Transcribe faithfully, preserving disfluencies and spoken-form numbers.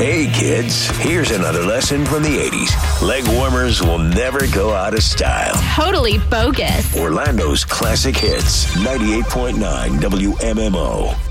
Hey kids, here's another lesson from the eighties. Leg warmers will never go out of style. Totally bogus. Orlando's classic hits, ninety-eight point nine W M M O.